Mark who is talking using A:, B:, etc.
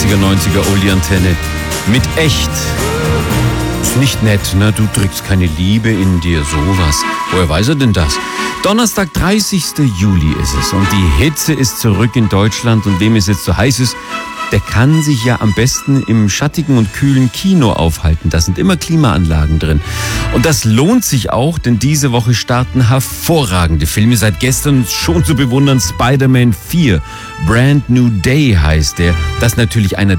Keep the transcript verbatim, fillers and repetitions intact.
A: achtziger, neunziger Oldie-Antenne mit echt. Ist nicht nett, ne? Du trägst keine Liebe in dir, sowas. Woher weiß er denn das? Donnerstag, dreißigster Juli ist es und die Hitze ist zurück in Deutschland und wem es jetzt so heiß ist, der kann sich ja am besten im schattigen und kühlen Kino aufhalten. Da sind immer Klimaanlagen drin. Und das lohnt sich auch, denn diese Woche starten hervorragende Filme. Seit gestern schon zu bewundern Spider-Man vier. Brand New Day heißt der. Das ist natürlich einer